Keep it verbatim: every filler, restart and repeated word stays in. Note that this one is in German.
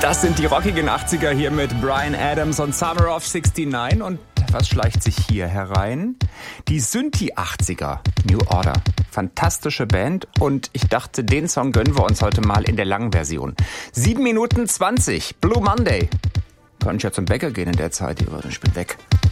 Das sind die rockigen achtziger hier mit Bryan Adams und Summer of neunundsechzig. Und was schleicht sich hier herein? Die Synthi-achtziger, New Order. Fantastische Band und ich dachte, den Song gönnen wir uns heute mal in der langen Version. sieben Minuten zwanzig, Blue Monday. Kann ich ja zum Bäcker gehen in der Zeit, ich bin weg.